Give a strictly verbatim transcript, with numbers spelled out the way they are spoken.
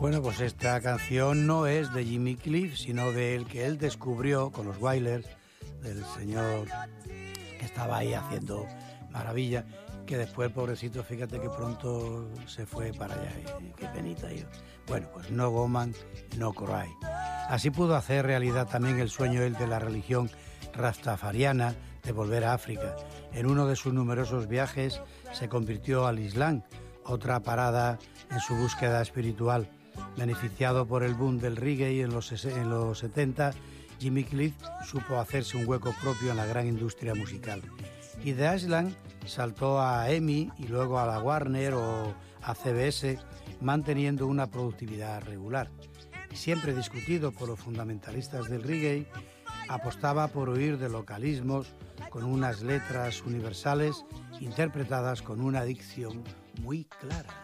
Bueno, pues esta canción no es de Jimmy Cliff, sino de el que él descubrió con los Wailers, del señor que estaba ahí haciendo maravilla, que después, pobrecito, fíjate que pronto se fue para allá, y qué penita yo. Bueno, pues No Woman, No Cry. Así pudo hacer realidad también el sueño él de la religión rastafariana de volver a África. En uno de sus numerosos viajes se convirtió al Islam, otra parada en su búsqueda espiritual. Beneficiado por el boom del reggae en los, en los setenta, Jimmy Cliff supo hacerse un hueco propio en la gran industria musical. Y de Island saltó a EMI y luego a la Warner o a C B S, manteniendo una productividad regular. Siempre discutido por los fundamentalistas del reggae, apostaba por huir de localismos con unas letras universales interpretadas con una dicción muy clara.